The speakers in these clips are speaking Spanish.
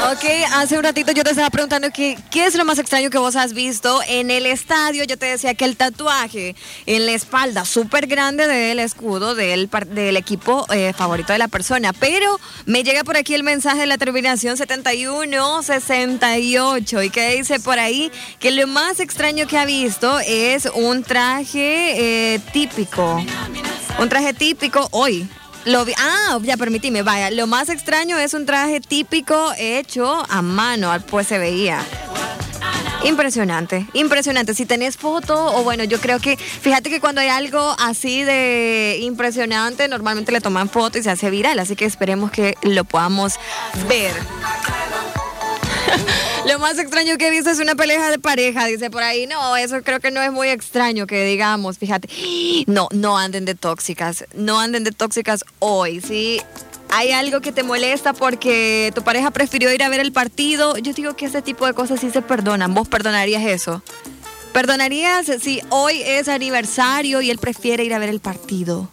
Ok, hace un ratito yo te estaba preguntando qué es lo más extraño que vos has visto en el estadio. Yo te decía que el tatuaje en la espalda súper grande del escudo del equipo favorito de la persona. Pero me llega por aquí el mensaje de la terminación 7168 y que dice por ahí que lo más extraño que ha visto es un traje típico. Un traje típico hoy. Ya permitime, vaya. Lo más extraño es un traje típico hecho a mano, pues se veía. Impresionante, impresionante. Si tenés foto, o bueno, yo creo que, fíjate que cuando hay algo así de impresionante, normalmente le toman foto y se hace viral, así que esperemos que lo podamos ver. Lo más extraño que he visto es una pelea de pareja, dice por ahí. No, eso creo que no es muy extraño que digamos, fíjate. No anden de tóxicas, no anden de tóxicas hoy, ¿sí? Hay algo que te molesta porque tu pareja prefirió ir a ver el partido. Yo digo que ese tipo de cosas sí se perdonan. ¿Vos perdonarías eso? ¿Perdonarías si hoy es aniversario y él prefiere ir a ver el partido?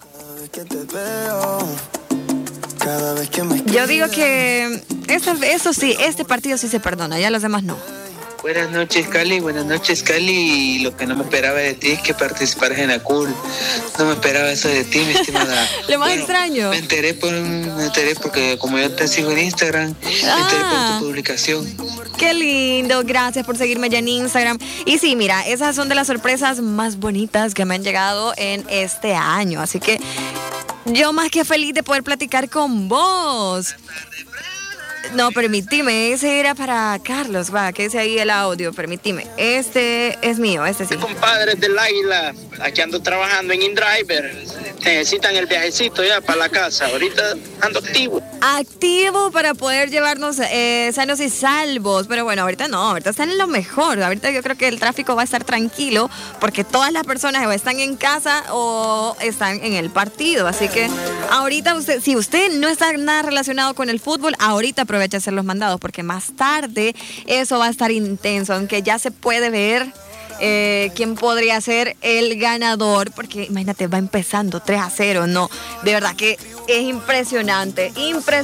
Yo digo que eso sí, este partido sí se perdona, ya los demás no. Buenas noches, Cali. Y lo que no me esperaba de ti es que participaras en la cool. No me esperaba eso de ti, mi estimada. Lo más extraño. Me enteré porque como yo te sigo en Instagram, me enteré por tu publicación. Qué lindo, gracias por seguirme ya en Instagram. Y sí, mira, esas son de las sorpresas más bonitas que me han llegado en este año. Así que yo más que feliz de poder platicar con vos. No, permitime, ese era para Carlos, va, que ese ahí el audio, permitime. Este es mío, este sí. Compadres del Águila, aquí ando trabajando en InDriver. Necesitan el viajecito ya para la casa. Ahorita ando activo. Activo para poder llevarnos sanos y salvos. Pero bueno, ahorita no, ahorita están en lo mejor. Ahorita yo creo que el tráfico va a estar tranquilo porque todas las personas o están en casa o están en el partido. Así que ahorita si usted no está nada relacionado con el fútbol, ahorita aprovecha a hacer los mandados porque más tarde eso va a estar intenso, aunque ya se puede ver quién podría ser el ganador, porque imagínate, va empezando 3-0, no, de verdad que es impresionante.